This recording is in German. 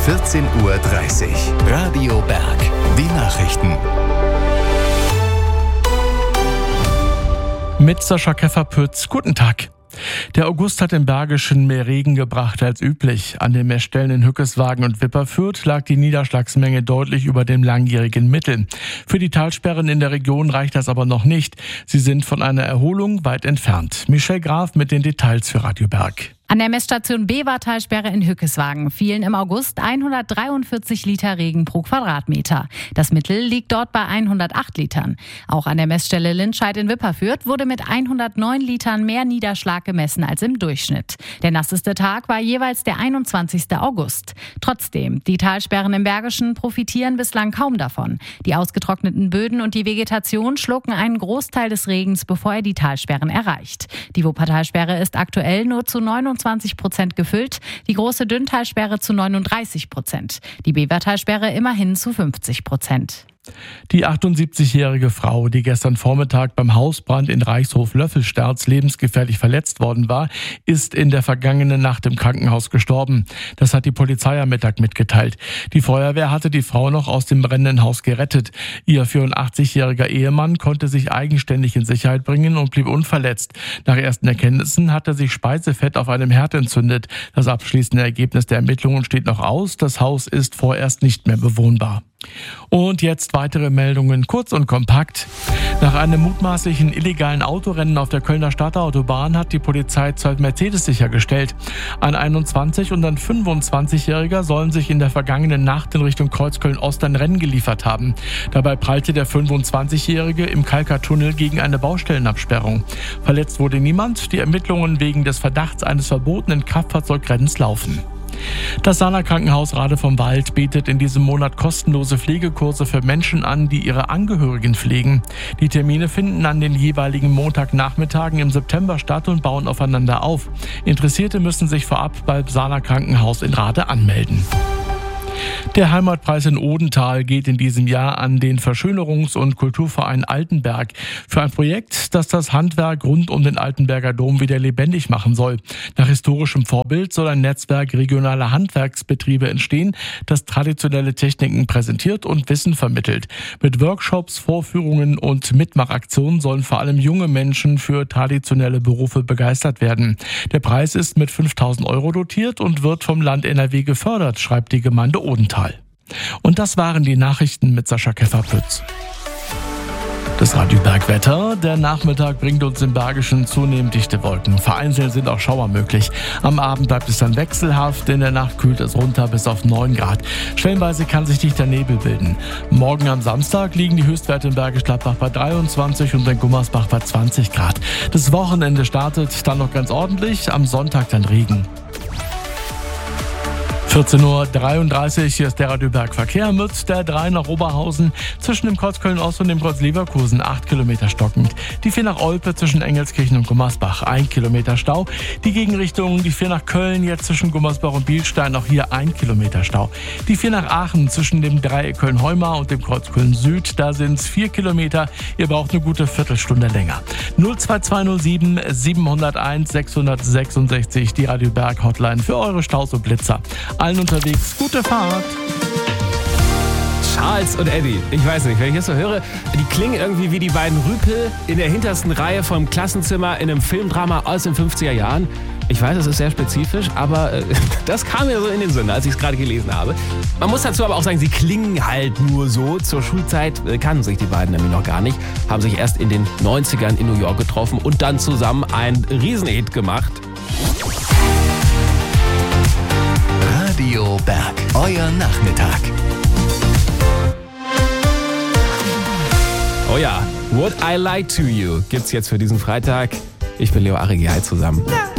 14:30 Uhr. Radio Berg. Die Nachrichten. Mit Sascha Käfer-Pütz. Guten Tag. Der August hat im Bergischen mehr Regen gebracht als üblich. An den Messstellen in Hückeswagen und Wipperfürth lag die Niederschlagsmenge deutlich über dem langjährigen Mittel. Für die Talsperren in der Region reicht das aber noch nicht. Sie sind von einer Erholung weit entfernt. Michelle Graf mit den Details für Radio Berg. An der Messstation Bever-Talsperre in Hückeswagen fielen im August 143 Liter Regen pro Quadratmeter. Das Mittel liegt dort bei 108 Litern. Auch an der Messstelle Lindscheid in Wipperfürth wurde mit 109 Litern mehr Niederschlag gemessen als im Durchschnitt. Der nasseste Tag war jeweils der 21. August. Trotzdem, die Talsperren im Bergischen profitieren bislang kaum davon. Die ausgetrockneten Böden und die Vegetation schlucken einen Großteil des Regens, bevor er die Talsperren erreicht. Die Wuppertalsperre ist aktuell nur zu 29% gefüllt, die große Dünntalsperre zu 39%, die Bevertalsperre immerhin zu 50%. Die 78-jährige Frau, die gestern Vormittag beim Hausbrand in Reichshof-Löffelsterz lebensgefährlich verletzt worden war, ist in der vergangenen Nacht im Krankenhaus gestorben. Das hat die Polizei am Mittag mitgeteilt. Die Feuerwehr hatte die Frau noch aus dem brennenden Haus gerettet. Ihr 84-jähriger Ehemann konnte sich eigenständig in Sicherheit bringen und blieb unverletzt. Nach ersten Erkenntnissen hatte sich Speisefett auf einem Herd entzündet. Das abschließende Ergebnis der Ermittlungen steht noch aus. Das Haus ist vorerst nicht mehr bewohnbar. Und jetzt weitere Meldungen, kurz und kompakt. Nach einem mutmaßlichen illegalen Autorennen auf der Kölner Stadtautobahn hat die Polizei 2 Mercedes sichergestellt. Ein 21- und ein 25-Jähriger sollen sich in der vergangenen Nacht in Richtung Kreuzköln-Ost ein Rennen geliefert haben. Dabei prallte der 25-Jährige im Kalkatunnel gegen eine Baustellenabsperrung. Verletzt wurde niemand. Die Ermittlungen wegen des Verdachts eines verbotenen Kraftfahrzeugrennens laufen. Das Sana Krankenhaus Rade vom Wald bietet in diesem Monat kostenlose Pflegekurse für Menschen an, die ihre Angehörigen pflegen. Die Termine finden an den jeweiligen Montagnachmittagen im September statt und bauen aufeinander auf. Interessierte müssen sich vorab beim Sana Krankenhaus in Rade anmelden. Der Heimatpreis in Odenthal geht in diesem Jahr an den Verschönerungs- und Kulturverein Altenberg für ein Projekt, das das Handwerk rund um den Altenberger Dom wieder lebendig machen soll. Nach historischem Vorbild soll ein Netzwerk regionaler Handwerksbetriebe entstehen, das traditionelle Techniken präsentiert und Wissen vermittelt. Mit Workshops, Vorführungen und Mitmachaktionen sollen vor allem junge Menschen für traditionelle Berufe begeistert werden. Der Preis ist mit 5.000 € dotiert und wird vom Land NRW gefördert, schreibt die Gemeinde Odenthal. Und das waren die Nachrichten mit Sascha Käfer-Pütz. Das Radio Bergwetter. Der Nachmittag bringt uns im Bergischen zunehmend dichte Wolken. Vereinzelt sind auch Schauer möglich. Am Abend bleibt es dann wechselhaft. In der Nacht kühlt es runter bis auf 9 Grad. Schwellenweise kann sich dichter Nebel bilden. Morgen am Samstag liegen die Höchstwerte in Bergisch Gladbach bei 23 und in Gummersbach bei 20 Grad. Das Wochenende startet dann noch ganz ordentlich. Am Sonntag dann Regen. 14:33 Uhr, hier ist der Radio Berg Verkehr mit der 3 nach Oberhausen zwischen dem Kreuz Köln-Ost und dem Kreuz Leverkusen 8 Kilometer stockend. Die 4 nach Olpe zwischen Engelskirchen und Gummersbach 1 Kilometer Stau. Die Gegenrichtung, die 4 nach Köln jetzt zwischen Gummersbach und Bielstein, auch hier 1 Kilometer Stau. Die 4 nach Aachen zwischen dem Dreieck Köln-Heumar und dem Kreuz Köln-Süd, da sind es 4 Kilometer. Ihr braucht eine gute Viertelstunde länger. 02207 701 666, die Radio Berg Hotline für eure Staus und Blitzer. Allen unterwegs, gute Fahrt. Charles und Eddie, ich weiß nicht, wenn ich das so höre, die klingen irgendwie wie die beiden Rüpel in der hintersten Reihe vom Klassenzimmer in einem Filmdrama aus den 50er Jahren. Ich weiß, das ist sehr spezifisch, aber das kam mir so in den Sinn, als ich es gerade gelesen habe. Man muss dazu aber auch sagen, sie klingen halt nur so. Zur Schulzeit kannten sich die beiden nämlich noch gar nicht, haben sich erst in den 90ern in New York getroffen und dann zusammen einen Riesenhit gemacht. Radio Berg, euer Nachmittag. Oh ja, Would I Lie to You gibt's jetzt für diesen Freitag. Ich bin Leo Arrighi, zusammen.